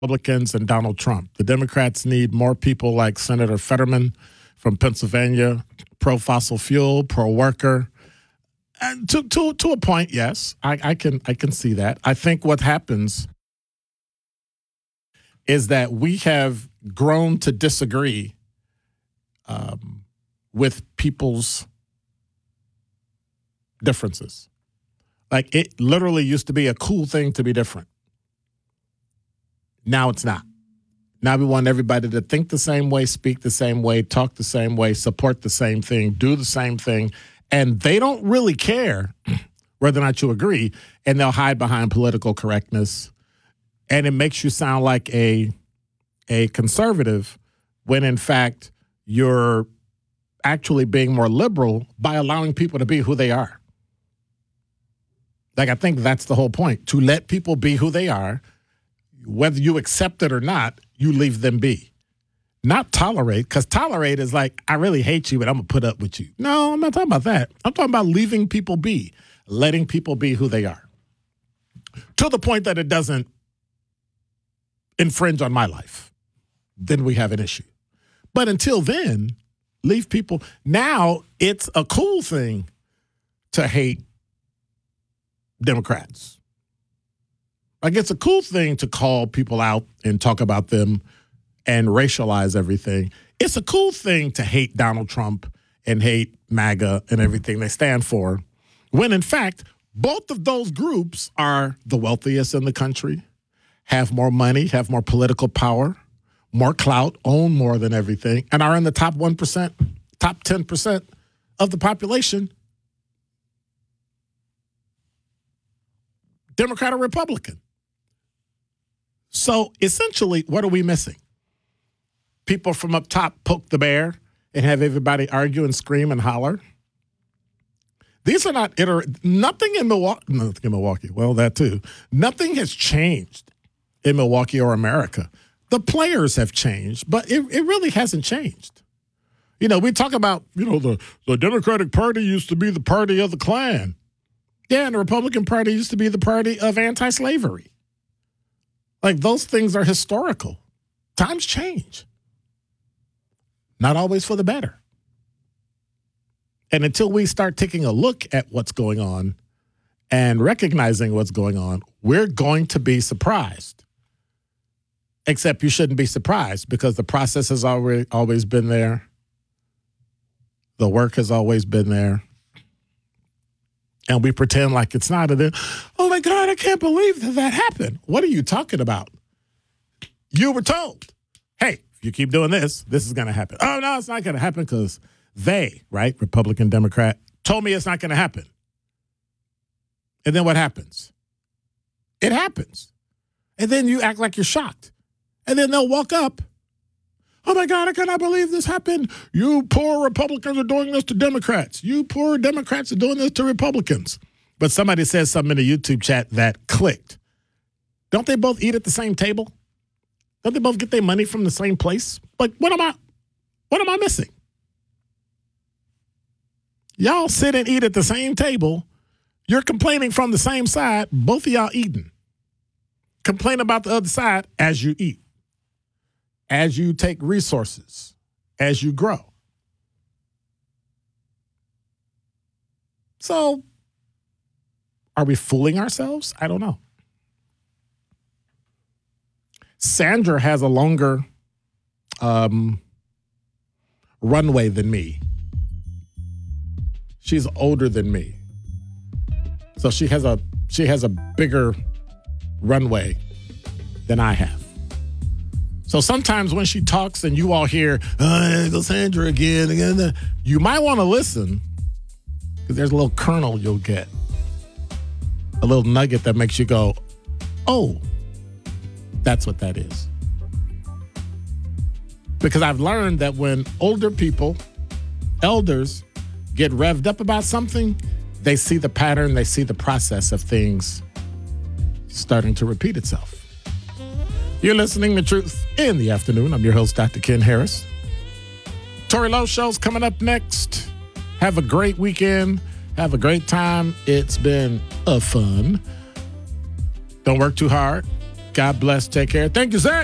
Republicans and Donald Trump. The Democrats need more people like Senator Fetterman from Pennsylvania, pro-fossil fuel, pro-worker. And to a point, yes, I can see that. I think what happens is that we have grown to disagree with people's differences. Like, it literally used to be a cool thing to be different. Now it's not. Now we want everybody to think the same way, speak the same way, talk the same way, support the same thing, do the same thing. And they don't really care whether or not you agree, and they'll hide behind political correctness. And it makes you sound like a conservative when, in fact, you're actually being more liberal by allowing people to be who they are. Like, I think that's the whole point, to let people be who they are. Whether you accept it or not, you leave them be. Not tolerate, because tolerate is like, I really hate you, but I'm going to put up with you. No, I'm not talking about that. I'm talking about leaving people be, letting people be who they are. To the point that it doesn't infringe on my life. Then we have an issue. But until then, leave people. Now it's a cool thing to hate Democrats. Like, it's a cool thing to call people out and talk about them and racialize everything. It's a cool thing to hate Donald Trump and hate MAGA and everything they stand for, when in fact, both of those groups are the wealthiest in the country, have more money, have more political power, more clout, own more than everything, and are in the top 1%, top 10% of the population, Democrat or Republican. So essentially, what are we missing? People from up top poke the bear and have everybody argue and scream and holler. These are not nothing in Milwaukee. Well, that too. Nothing has changed in Milwaukee or America. The players have changed, but it really hasn't changed. You know, we talk about, the Democratic Party used to be the party of the Klan. Yeah, and the Republican Party used to be the party of anti-slavery. Like, those things are historical. Times change. Not always for the better. And until we start taking a look at what's going on and recognizing what's going on, we're going to be surprised. Except you shouldn't be surprised, because the process has always been there. The work has always been there. And we pretend like it's not. And then, oh my God, I can't believe that happened. What are you talking about? You were told, hey, if you keep doing this, this is going to happen. Oh, no, it's not going to happen because they, right, Republican, Democrat, told me it's not going to happen. And then what happens? It happens. And then you act like you're shocked. And then they'll walk up. Oh, my God, I cannot believe this happened. You poor Republicans are doing this to Democrats. You poor Democrats are doing this to Republicans. But somebody says something in the YouTube chat that clicked. Don't they both eat at the same table? Don't they both get their money from the same place? Like, what am I missing? Y'all sit and eat at the same table. You're complaining from the same side. Both of y'all eating. Complain about the other side as you eat, as you take resources, as you grow. So, are we fooling ourselves? I don't know. Sandra has a longer runway than me. She's older than me. So she has a bigger runway than I have. So sometimes when she talks and you all hear, there goes Sandra again, you might want to listen, because there's a little kernel you'll get. A little nugget that makes you go, oh, that's what that is. Because I've learned that when older people, elders, get revved up about something, they see the pattern, they see the process of things starting to repeat itself. You're listening to Truth in the Afternoon. I'm your host, Dr. Ken Harris. Tori Lowe Show's coming up next. Have a great weekend. Have a great time. It's been fun. Don't work too hard. God bless. Take care. Thank you, Zach.